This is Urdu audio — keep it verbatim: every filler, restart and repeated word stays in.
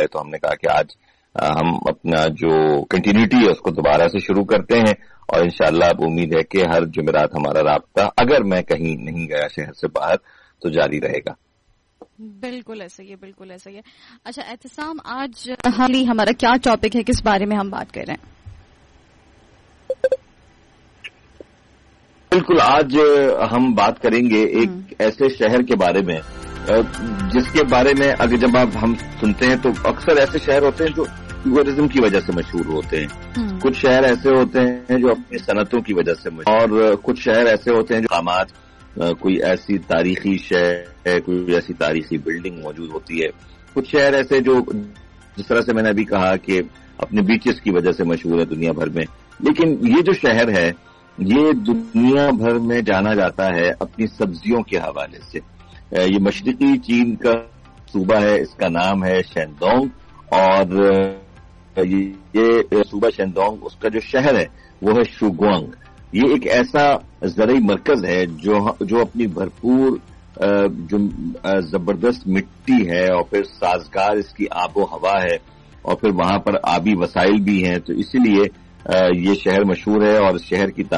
آئے تو ہم نے کہا کہ آج ہم اپنا جو کنٹینیوٹی ہے اس کو دوبارہ سے شروع کرتے ہیں، اور انشاءاللہ اب امید ہے کہ ہر جمعرات ہمارا رابطہ اگر میں کہیں نہیں گیا شہر سے باہر تو جاری رہے گا۔ بالکل ایسا ہی ہے، بالکل ایسا ہی ہے۔ اچھا اعتصام، آج حالی ہمارا کیا ٹاپک ہے، کس بارے میں ہم بات کر رہے ہیں؟ بالکل، آج ہم بات کریں گے ایک ایسے شہر کے بارے میں جس کے بارے میں اگر جب آپ ہم سنتے ہیں تو اکثر ایسے شہر ہوتے ہیں جو ٹورزم کی وجہ سے مشہور ہوتے ہیں، کچھ شہر ایسے ہوتے ہیں جو اپنی صنعتوں کی وجہ سے مشہور، اور کچھ شہر ایسے ہوتے ہیں جو مقامات، کوئی ایسی تاریخی شہر ہے، کوئی ایسی تاریخی بلڈنگ موجود ہوتی ہے، کچھ شہر ایسے جو جس طرح سے میں نے ابھی کہا کہ اپنے بیچز کی وجہ سے مشہور ہے دنیا بھر میں۔ لیکن یہ جو شہر ہے یہ دنیا بھر میں جانا جاتا ہے اپنی سبزیوں کے حوالے سے۔ یہ مشرقی چین کا صوبہ ہے، اس کا نام ہے شینڈونگ، اور یہ صوبہ شینڈونگ، اس کا جو شہر ہے وہ ہے شوگوانگ۔ یہ ایک ایسا زرعی مرکز ہے جو جو اپنی بھرپور جو زبردست مٹی ہے اور پھر سازگار اس کی آب و ہوا ہے، اور پھر وہاں پر آبی وسائل بھی ہیں، تو اسی لیے یہ شہر مشہور ہے، اور اس شہر کی